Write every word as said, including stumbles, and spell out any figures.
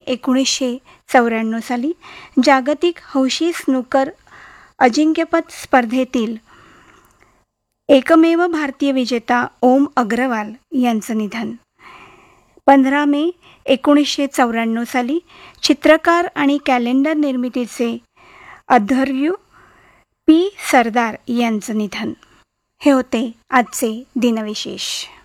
एकोणीसशे चौऱ्याण्णव साली जागतिक हौशी स्नूकर अजिंक्यपद स्पर्धेतील एकमेव भारतीय विजेता ओम अग्रवाल यांचं निधन. पंधरा मे एकोणीसशे चौऱ्याण्णव साली चित्रकार आणि कॅलेंडर निर्मितीचे अथर्व पी सरदार यांचं निधन. हे होते आजचे दिनविशेष.